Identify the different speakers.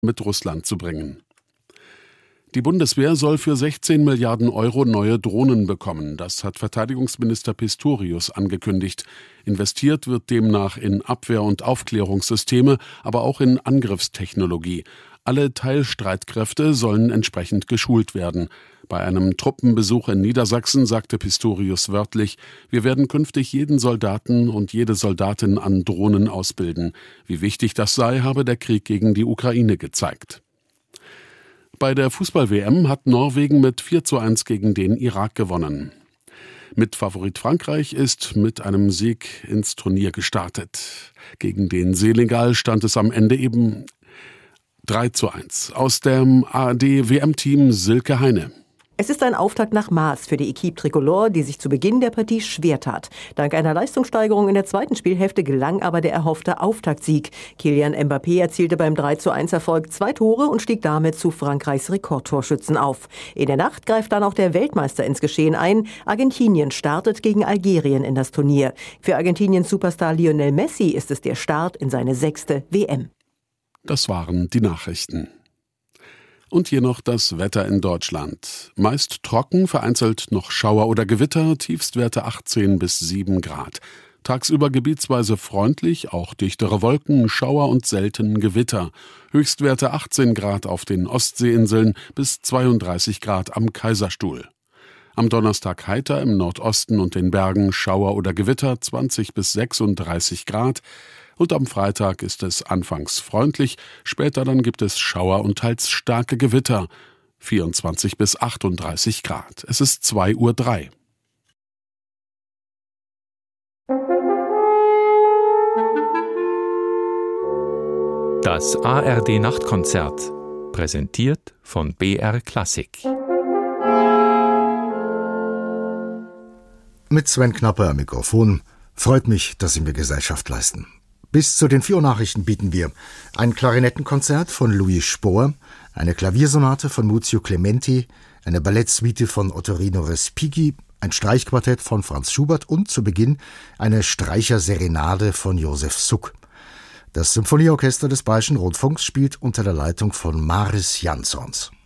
Speaker 1: mit Russland zu bringen. Die Bundeswehr soll für 16 Milliarden Euro neue Drohnen bekommen. Das hat Verteidigungsminister Pistorius angekündigt. Investiert wird demnach in Abwehr- und Aufklärungssysteme, aber auch in Angriffstechnologie. Alle Teilstreitkräfte sollen entsprechend geschult werden. Bei einem Truppenbesuch in Niedersachsen sagte Pistorius wörtlich: Wir werden künftig jeden Soldaten und jede Soldatin an Drohnen ausbilden. Wie wichtig das sei, habe der Krieg gegen die Ukraine gezeigt. Bei der Fußball-WM hat Norwegen mit 4:1 gegen den Irak gewonnen. Mitfavorit Frankreich ist mit einem Sieg ins Turnier gestartet. Gegen den Senegal stand es am Ende eben 3:1. Aus dem ARD-WM-Team Silke Heine.
Speaker 2: Es ist ein Auftakt nach Maß für die Equipe Tricolore, die sich zu Beginn der Partie schwer tat. Dank einer Leistungssteigerung in der zweiten Spielhälfte gelang aber der erhoffte Auftaktsieg. Kylian Mbappé erzielte beim 3:1-Erfolg 2 Tore und stieg damit zu Frankreichs Rekordtorschützen auf. In der Nacht greift dann auch der Weltmeister ins Geschehen ein. Argentinien startet gegen Algerien in das Turnier. Für Argentiniens Superstar Lionel Messi ist es der Start in seine 6. WM.
Speaker 1: Das waren die Nachrichten. Und hier noch das Wetter in Deutschland. Meist trocken, vereinzelt noch Schauer oder Gewitter, Tiefstwerte 18 bis 7 Grad. Tagsüber gebietsweise freundlich, auch dichtere Wolken, Schauer und selten Gewitter. Höchstwerte 18 Grad auf den Ostseeinseln bis 32 Grad am Kaiserstuhl. Am Donnerstag heiter, im Nordosten und den Bergen Schauer oder Gewitter 20 bis 36 Grad. Und am Freitag ist es anfangs freundlich, später dann gibt es Schauer und teils starke Gewitter, 24 bis 38 Grad. Es ist 2:03 Uhr.
Speaker 3: Das ARD-Nachtkonzert, präsentiert von BR Klassik.
Speaker 4: Mit Sven Knapper am Mikrofon. Freut mich, dass Sie mir Gesellschaft leisten. Bis zu den 4 Uhr Nachrichten bieten wir ein Klarinettenkonzert von Louis Spohr, eine Klaviersonate von Muzio Clementi, eine Ballettsuite von Ottorino Respighi, ein Streichquartett von Franz Schubert und zu Beginn eine Streicherserenade von Josef Suk. Das Symphonieorchester des Bayerischen Rundfunks spielt unter der Leitung von Maris Jansons.